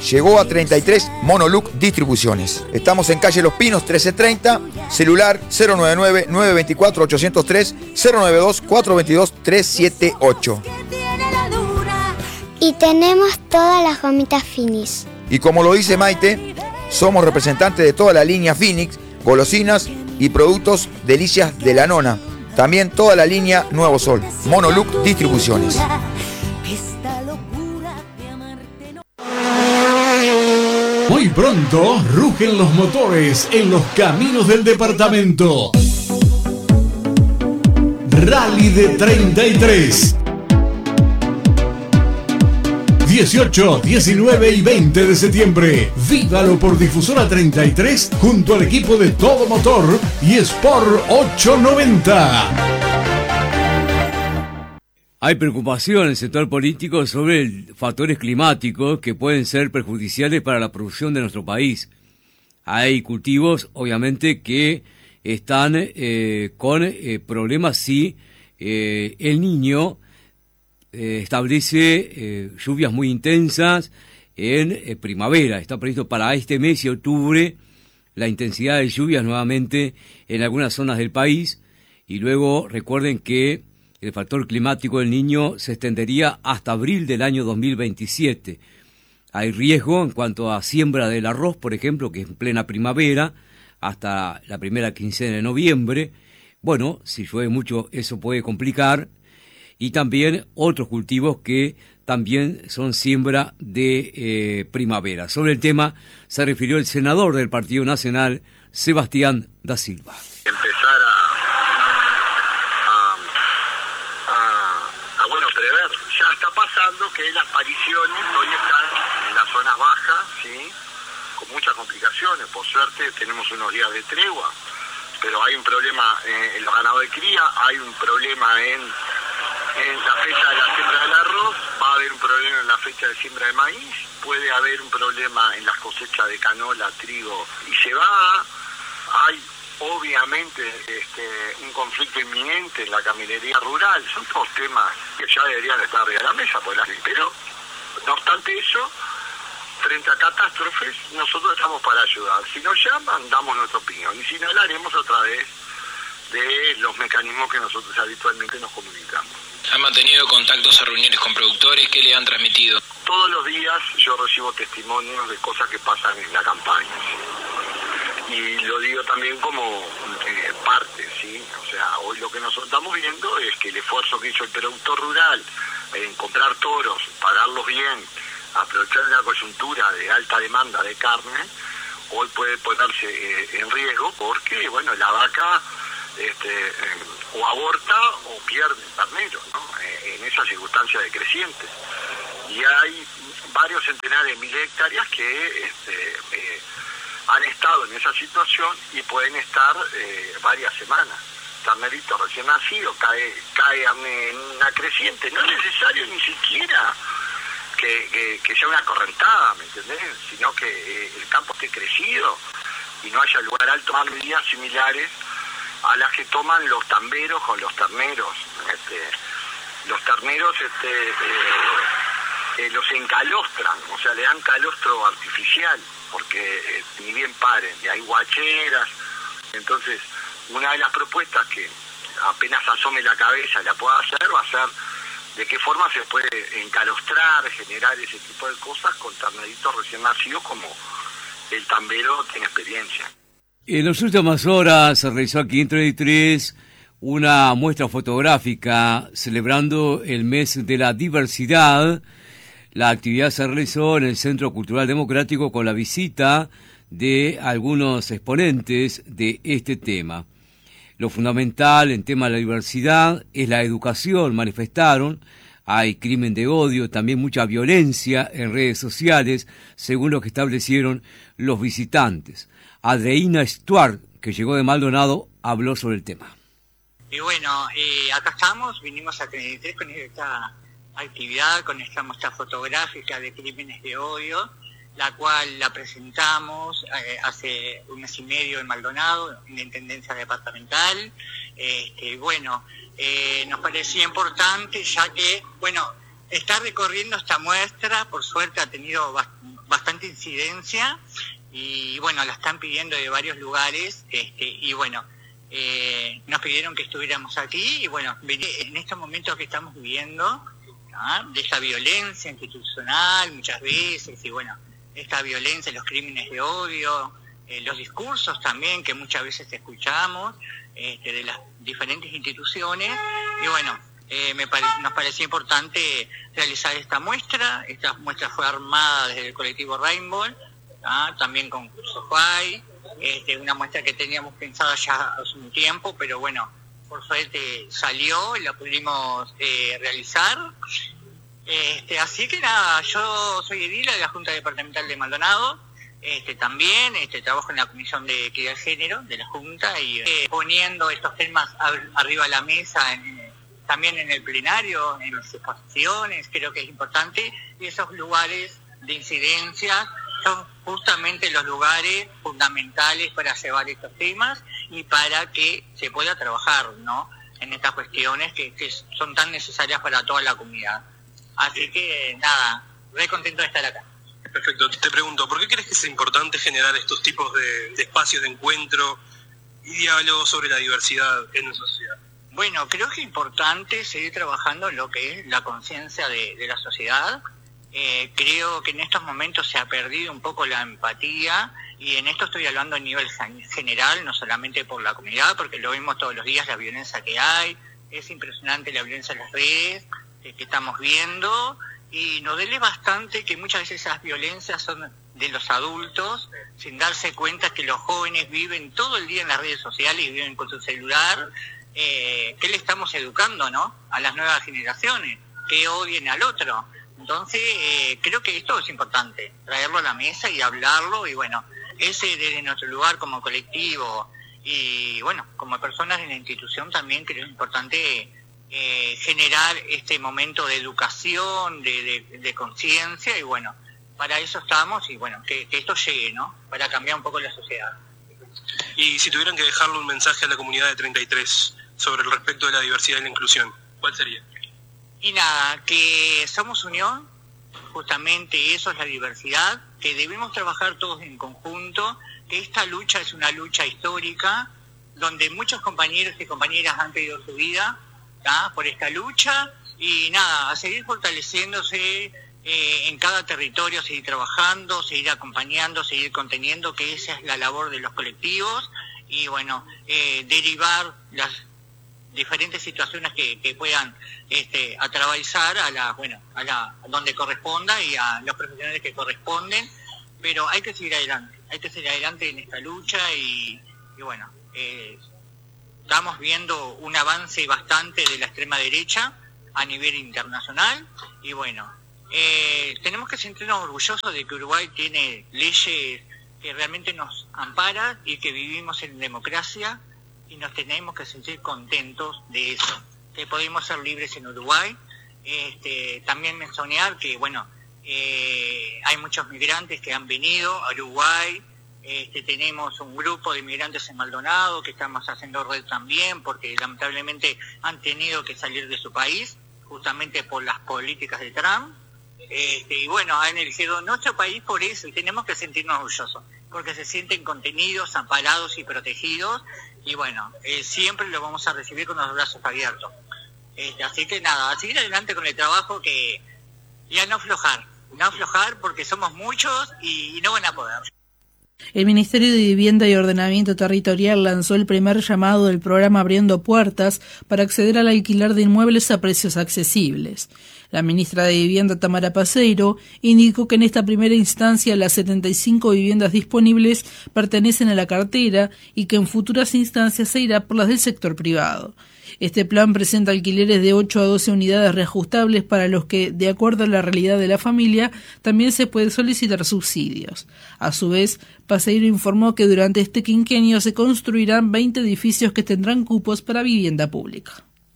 Llegó a 33 Monoluc Distribuciones. Estamos en calle Los Pinos 1330, celular 099-924-803, 092-422-378. Y tenemos todas las gomitas Finis. Y como lo dice Maite, somos representantes de toda la línea Phoenix, golosinas y productos Delicias de la Nona. También toda la línea Nuevo Sol. Monoluc Distribuciones. Muy pronto rugen los motores en los caminos del departamento. Rally de 33. 18, 19 y 20 de septiembre. Vívalo por Difusora 33 junto al equipo de Todo Motor y Sport 890. Hay preocupación en el sector político sobre factores climáticos que pueden ser perjudiciales para la producción de nuestro país. Hay cultivos, obviamente, que están con problemas si el Niño establece lluvias muy intensas en primavera. Está previsto para este mes y octubre la intensidad de lluvias nuevamente en algunas zonas del país. Y luego recuerden que el factor climático del Niño se extendería hasta abril del año 2027. Hay riesgo en cuanto a siembra del arroz, por ejemplo, que es en plena primavera, hasta la primera quincena de noviembre. Bueno, si llueve mucho eso puede complicar. Y también otros cultivos que también son siembra de primavera. Sobre el tema se refirió el senador del Partido Nacional, Sebastián da Silva. Empezar a prever. Ya está pasando que las apariciones hoy están en las zonas bajas, ¿sí? Con muchas complicaciones. Por suerte tenemos unos días de tregua, pero hay un problema en los ganados de cría, hay un problema en la fecha de la siembra del arroz, va a haber un problema en la fecha de siembra de maíz, puede haber un problema en las cosechas de canola, trigo y cebada. Hay obviamente un conflicto inminente en la caminería rural. Son todos temas que ya deberían estar arriba de la mesa, pero no obstante eso, frente a catástrofes, nosotros estamos para ayudar. Si nos llaman, damos nuestra opinión, y si no, la haremos a través de los mecanismos que nosotros habitualmente nos comunicamos. ¿Han mantenido contactos o reuniones con productores? ¿Qué le han transmitido? Todos los días yo recibo testimonios de cosas que pasan en la campaña, ¿sí? Y lo digo también como parte, ¿sí? O sea, hoy lo que nosotros estamos viendo es que el esfuerzo que hizo el productor rural en comprar toros, pagarlos bien, aprovechar la coyuntura de alta demanda de carne, hoy puede ponerse en riesgo porque, bueno, la vaca o aborta o pierde ternero, ¿no? En esa circunstancia decreciente. Y hay varios centenares de miles de hectáreas que han estado en esa situación y pueden estar varias semanas. Ternerito recién nacido cae en una creciente. No es necesario ni siquiera que sea una correntada, ¿me entendés? Sino que el campo esté crecido y no haya lugar alto, más medidas similares a las que toman los tamberos con los terneros. Los terneros los encalostran, o sea, le dan calostro artificial, porque ni bien paren, y hay guacheras. Entonces, una de las propuestas que apenas asome la cabeza la pueda hacer, va a ser de qué forma se puede encalostrar, generar ese tipo de cosas con terneritos recién nacidos, como el tambero tiene experiencia. En las últimas horas se realizó aquí en 33 una muestra fotográfica celebrando el mes de la diversidad. La actividad se realizó en el Centro Cultural Democrático con la visita de algunos exponentes de este tema. Lo fundamental en tema de la diversidad es la educación, manifestaron. Hay crimen de odio, también mucha violencia en redes sociales, según lo que establecieron los visitantes. Adreina Stuart, que llegó de Maldonado, habló sobre el tema. Y bueno, acá estamos, vinimos a 33 con esta actividad, con esta muestra fotográfica de crímenes de odio, la cual la presentamos hace un mes y medio en Maldonado, en la Intendencia Departamental. Nos parecía importante, ya que, está recorriendo esta muestra, por suerte ha tenido bastante incidencia y bueno, la están pidiendo de varios lugares y bueno, nos pidieron que estuviéramos aquí y bueno, en estos momentos que estamos viviendo, de esta violencia institucional muchas veces y bueno, esta violencia, los crímenes de odio, los discursos también que muchas veces escuchamos de las diferentes instituciones y bueno, nos parecía importante realizar esta muestra. Esta muestra fue armada desde el colectivo Rainbow, también con Sofai, una muestra que teníamos pensada ya hace un tiempo, pero bueno, por suerte salió y la pudimos realizar. Así que nada, yo soy edila de la Junta Departamental de Maldonado, también trabajo en la Comisión de Equidad de Género de la Junta y poniendo estos temas arriba de la mesa, también en el plenario, en las exposiciones, creo que es importante, y esos lugares de incidencia son justamente los lugares fundamentales para llevar estos temas y para que se pueda trabajar, ¿no?, en estas cuestiones que son tan necesarias para toda la comunidad. Así que nada, re contento de estar acá. Perfecto. Te pregunto, ¿por qué crees que es importante generar estos tipos de espacios de encuentro y diálogo sobre la diversidad en nuestra sociedad? Bueno, creo que es importante seguir trabajando en lo que es la conciencia de la sociedad. Creo que en estos momentos se ha perdido un poco la empatía y en esto estoy hablando a nivel general, no solamente por la comunidad, porque lo vemos todos los días, la violencia que hay, es impresionante la violencia en las redes que estamos viendo y nos duele bastante que muchas veces esas violencias son de los adultos sin darse cuenta que los jóvenes viven todo el día en las redes sociales y viven con su celular. ¿Qué le estamos educando, no?, a las nuevas generaciones? Que odien al otro. Entonces, creo que esto es importante, traerlo a la mesa y hablarlo, y bueno, ese desde nuestro lugar como colectivo y bueno, como personas en la institución también creo que es importante generar este momento de educación, de conciencia, y bueno, para eso estamos, y bueno, que esto llegue, ¿no?, para cambiar un poco la sociedad. Y si tuvieran que dejarle un mensaje a la comunidad de 33 sobre el respecto de la diversidad y la inclusión, ¿cuál sería? Y nada, que somos unión, justamente eso es la diversidad, que debemos trabajar todos en conjunto, que esta lucha es una lucha histórica, donde muchos compañeros y compañeras han perdido su vida por esta lucha, y nada, a seguir fortaleciéndose en cada territorio, seguir trabajando, seguir acompañando, seguir conteniendo, que esa es la labor de los colectivos, y bueno, derivar las diferentes situaciones que puedan atravesar a donde corresponda y a los profesionales que corresponden, pero hay que seguir adelante en esta lucha y bueno, estamos viendo un avance bastante de la extrema derecha a nivel internacional y bueno, tenemos que sentirnos orgullosos de que Uruguay tiene leyes que realmente nos amparan y que vivimos en democracia, y nos tenemos que sentir contentos de eso, que podemos ser libres en Uruguay. También mencionar que bueno, hay muchos migrantes que han venido a Uruguay. Tenemos un grupo de migrantes en Maldonado que estamos haciendo red también, porque lamentablemente han tenido que salir de su país justamente por las políticas de Trump. Y bueno, han elegido nuestro país por eso, y tenemos que sentirnos orgullosos, porque se sienten contenidos, amparados y protegidos, y bueno, siempre lo vamos a recibir con los brazos abiertos. Así que nada, a seguir adelante con el trabajo, que ya no aflojar porque somos muchos y no van a poder. El Ministerio de Vivienda y Ordenamiento Territorial lanzó el primer llamado del programa Abriendo Puertas para acceder al alquiler de inmuebles a precios accesibles. La ministra de Vivienda, Tamara Paseiro, indicó que en esta primera instancia las 75 viviendas disponibles pertenecen a la cartera y que en futuras instancias se irá por las del sector privado. Este plan presenta alquileres de 8 a 12 unidades reajustables para los que, de acuerdo a la realidad de la familia, también se puede solicitar subsidios. A su vez, Paseiro informó que durante este quinquenio se construirán 20 edificios que tendrán cupos para vivienda pública.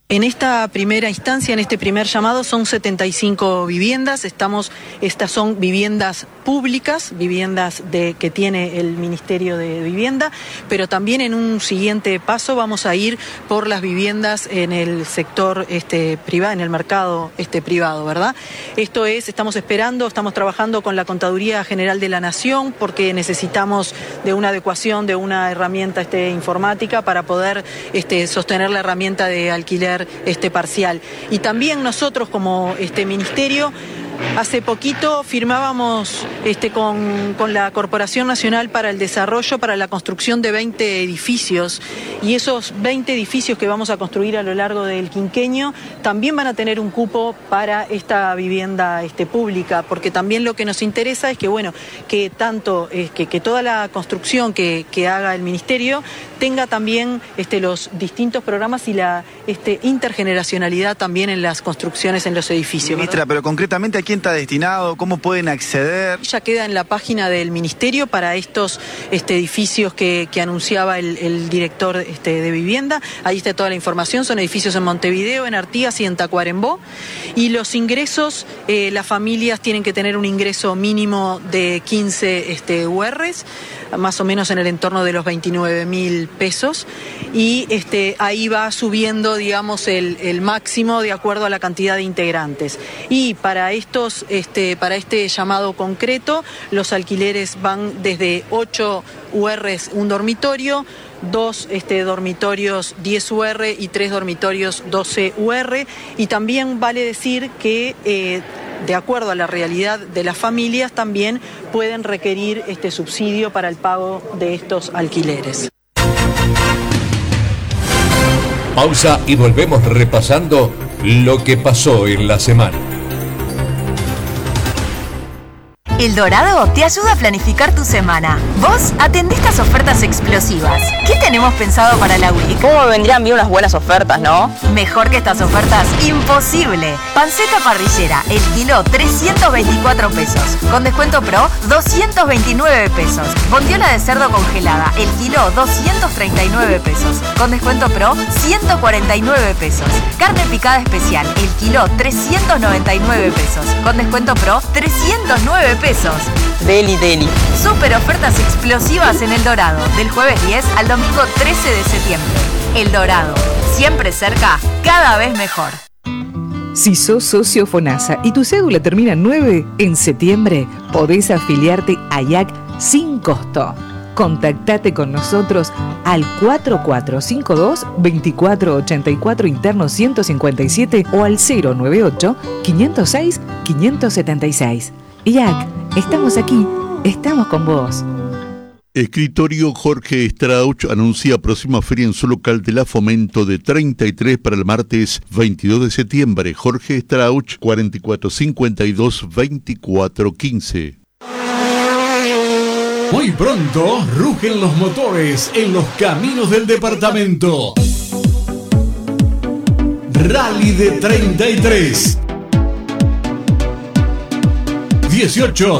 En esta primera instancia, en este primer llamado, son 75 viviendas. Estas son viviendas públicas, viviendas que tiene el Ministerio de Vivienda, pero también en un siguiente paso vamos a ir por las viviendas en el sector privado, en el mercado privado, ¿verdad? Esto es, estamos trabajando con la Contaduría General de la Nación porque necesitamos de una adecuación de una herramienta informática para poder sostener la herramienta de alquiler parcial. Y también nosotros como ministerio hace poquito firmábamos con la Corporación Nacional para el Desarrollo para la construcción de 20 edificios y esos 20 edificios que vamos a construir a lo largo del quinquenio también van a tener un cupo para esta vivienda pública, porque también lo que nos interesa es que tanto que toda la construcción que haga el Ministerio tenga también los distintos programas y la intergeneracionalidad también en las construcciones en los edificios. Ministra, pero concretamente, ¿a quién está destinado? ¿Cómo pueden acceder? Ya queda en la página del Ministerio para estos edificios que anunciaba el director de Vivienda. Ahí está toda la información. Son edificios en Montevideo, en Artigas y en Tacuarembó. Y los ingresos, las familias tienen que tener un ingreso mínimo de 15 URs, más o menos en el entorno de los 29.000 pesos. Y ahí va subiendo, digamos, el máximo de acuerdo a la cantidad de integrantes. Y para para este llamado concreto, los alquileres van desde 8 URs un dormitorio, 2 dormitorios 10 UR y 3 dormitorios 12 UR. Y también vale decir que de acuerdo a la realidad de las familias también pueden requerir subsidio para el pago de estos alquileres. Pausa y volvemos repasando lo que pasó en la semana. El Dorado te ayuda a planificar tu semana. Vos atendé estas ofertas explosivas. ¿Qué tenemos pensado para la week? ¿Cómo vendrían bien unas buenas ofertas, no? Mejor que estas ofertas, imposible. Panceta parrillera, el kilo 324 pesos. Con descuento pro, 229 pesos. Bondiola de cerdo congelada, el kilo 239 pesos. Con descuento pro, 149 pesos. Carne picada especial, el kilo 399 pesos. Con descuento pro, 309 pesos. Deli. Super ofertas explosivas en El Dorado, del jueves 10 al domingo 13 de septiembre. El Dorado, siempre cerca, cada vez mejor. Si sos socio FONASA y tu cédula termina en 9, en septiembre podés afiliarte a IAC sin costo. Contactate con nosotros al 4452-2484 interno 157 o al 098-506-576. IAC, estamos aquí, estamos con vos. Escritorio Jorge Strauch anuncia próxima feria en su local de la Fomento de 33 para el martes 22 de septiembre. Jorge Strauch, 4452-2415. Muy pronto rugen los motores en los caminos del departamento. Rally de 33. 18